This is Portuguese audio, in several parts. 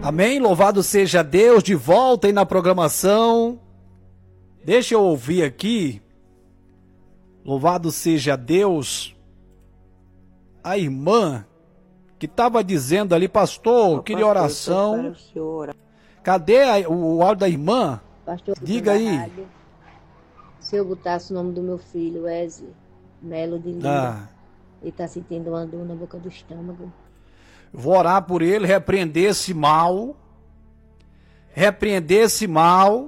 Amém? Louvado seja Deus, de volta aí na programação. Deixa eu ouvir aqui. Louvado seja Deus. A irmã que estava dizendo ali, pastor, queria oração. Cadê o áudio da irmã? Pastor, diga aí. Rádio, se eu botasse o nome do meu filho, Wesley Melo de Lira, ele está sentindo uma dor na boca do estômago. Vou orar por ele, repreender esse mal. Repreender esse mal.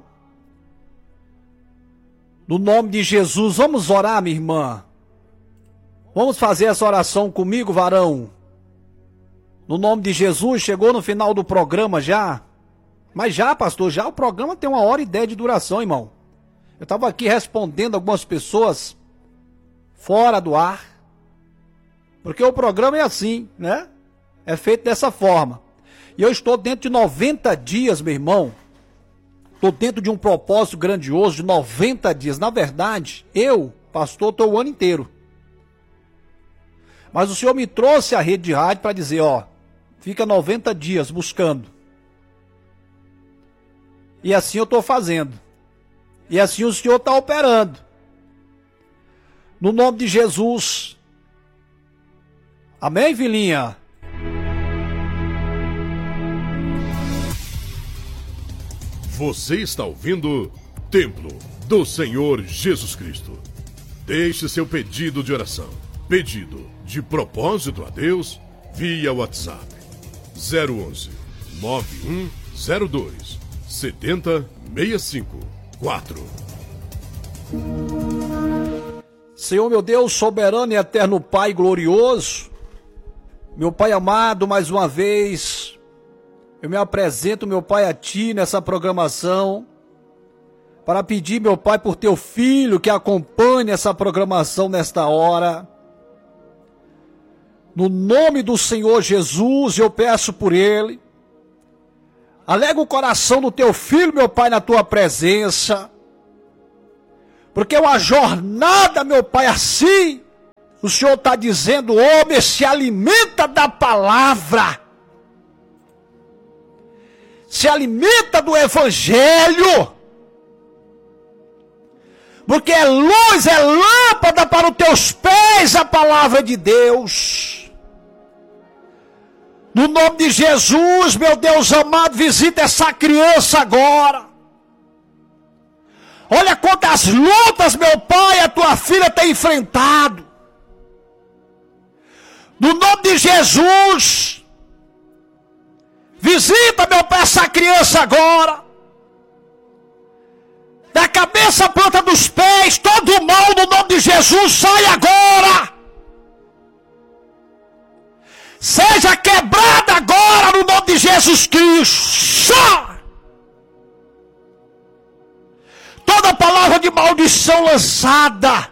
No nome de Jesus, vamos orar, minha irmã. Vamos fazer essa oração comigo, varão. No nome de Jesus, chegou no final do programa já. Mas já, pastor, já o programa tem 1h10 de duração, irmão. Eu estava aqui respondendo algumas pessoas fora do ar. Porque o programa é assim, né? É feito dessa forma. E eu estou dentro de 90 dias, meu irmão. Estou dentro de um propósito grandioso de 90 dias. Na verdade, eu, pastor, estou o ano inteiro. Mas o Senhor me trouxe a rede de rádio para dizer, ó, fica 90 dias buscando. E assim eu estou fazendo. E assim o Senhor está operando. No nome de Jesus. Amém, filhinha? Você está ouvindo Templo do Senhor Jesus Cristo. Deixe seu pedido de oração, pedido de propósito a Deus via WhatsApp 011 9102 7065 4. Senhor meu Deus, soberano e eterno Pai glorioso, meu Pai amado, mais uma vez, eu me apresento, meu Pai, a Ti nessa programação, para pedir, meu Pai, por Teu Filho que acompanhe essa programação nesta hora. No nome do Senhor Jesus, eu peço por Ele. Alega o coração do Teu Filho, meu Pai, na Tua presença. Porque é uma jornada, meu Pai, assim. O Senhor está dizendo, homem, se alimenta da palavra. Se alimenta do Evangelho. Porque é luz, é lâmpada para os teus pés a palavra de Deus. No nome de Jesus, meu Deus amado, visita essa criança agora. Olha quantas lutas, meu Pai, a tua filha tem enfrentado. No nome de Jesus, visita, meu Pai, essa criança agora. Da cabeça à planta dos pés, todo o mal no nome de Jesus, sai agora. Seja quebrada agora no nome de Jesus Cristo. Toda palavra de maldição lançada.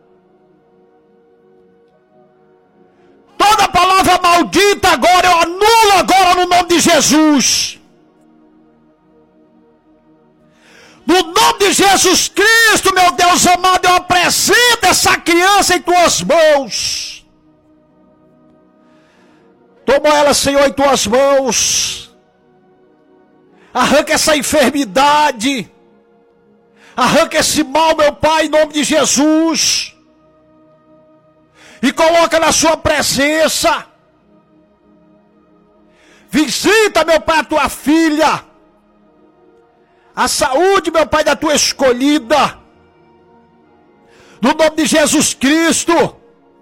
Toda palavra maldita agora, eu anulo agora no nome de Jesus. No nome de Jesus Cristo, meu Deus amado, eu apresento essa criança em tuas mãos. Toma ela, Senhor, em tuas mãos. Arranca essa enfermidade. Arranca esse mal, meu Pai, em nome de Jesus. E coloca na sua presença. Visita, meu Pai, a tua filha. A saúde, meu Pai, da tua escolhida. No nome de Jesus Cristo.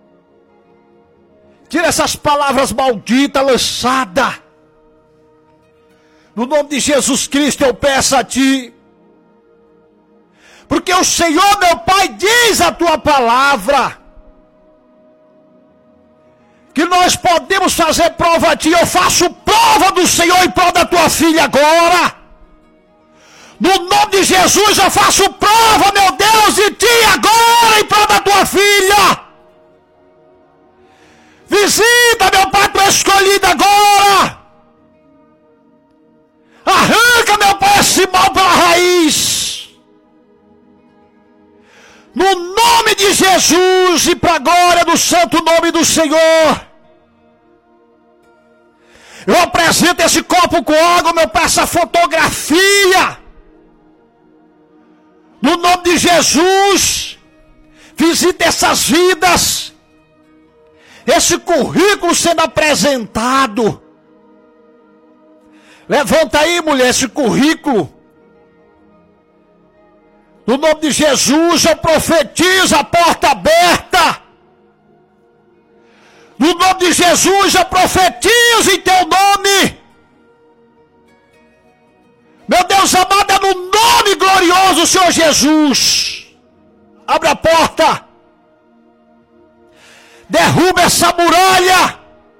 Tira essas palavras malditas lançadas. No nome de Jesus Cristo eu peço a Ti. Porque o Senhor, meu Pai, diz a Tua palavra. Que nós podemos fazer prova a Ti. Eu faço prova do Senhor em prol da Tua filha agora. No nome de Jesus eu faço prova, meu Deus, de Ti agora em prol da Tua filha. Visita, meu Pai, Tua escolhida agora. Arranca, meu Pai, esse mal pela raiz. No nome de Jesus e para a glória do santo nome do Senhor. Eu apresento apresenta esse copo com água, meu Pai, essa fotografia. No nome de Jesus, visita essas vidas. Esse currículo sendo apresentado. Levanta aí, mulher, esse currículo. No nome de Jesus, eu profetizo a porta aberta. No nome de Jesus, eu profetizo em teu nome. Meu Deus amado, é no nome glorioso do Senhor Jesus. Abre a porta. Derruba essa muralha.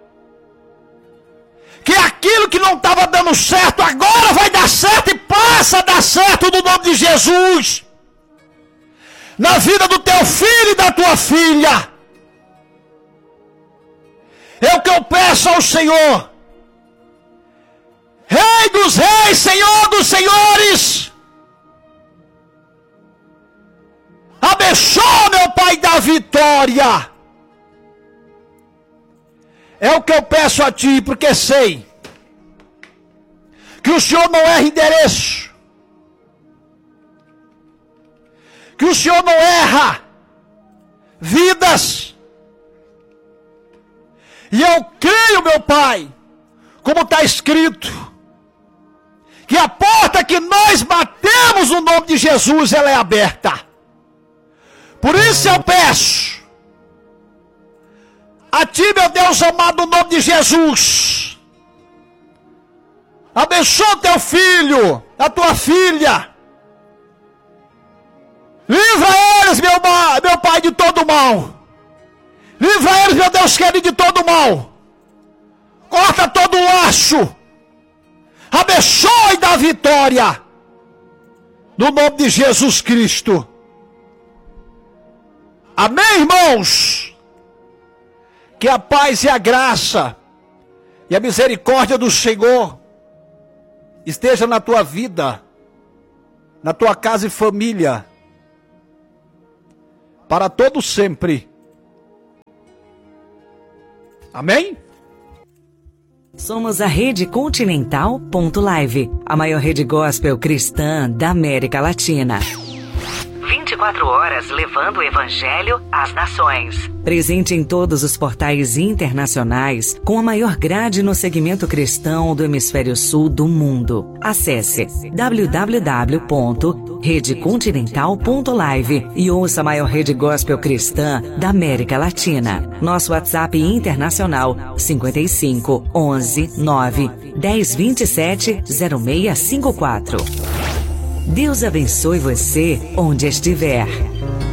Que aquilo que não estava dando certo, agora vai dar certo e passa a dar certo no nome de Jesus. Na vida do teu filho e da tua filha. É o que eu peço ao Senhor. Rei dos reis, Senhor dos senhores. Abençoa, meu Pai, da vitória. É o que eu peço a Ti, porque sei que o Senhor não erra endereço. Que o Senhor não erra vidas. E eu creio, meu Pai, como está escrito, que a porta que nós batemos no nome de Jesus, ela é aberta. Por isso eu peço a Ti, meu Deus amado, no nome de Jesus. Abençoa o teu filho, a tua filha. Livra eles, meu Pai, de todo mal. Livra eles, meu Deus querido, de todo mal. Corta todo o laço. Abençoa e dá vitória. No nome de Jesus Cristo. Amém, irmãos? Que a paz e a graça e a misericórdia do Senhor esteja na tua vida, na tua casa e família, para todo sempre. Amém? Somos a Rede Continental.live, a maior rede gospel cristã da América Latina. 24 horas levando o Evangelho às nações. Presente em todos os portais internacionais, com a maior grade no segmento cristão do hemisfério sul do mundo. Acesse www.redecontinental.live e ouça a maior rede gospel cristã da América Latina. Nosso WhatsApp internacional 55 11 9 10 27 0654. Deus abençoe você onde estiver.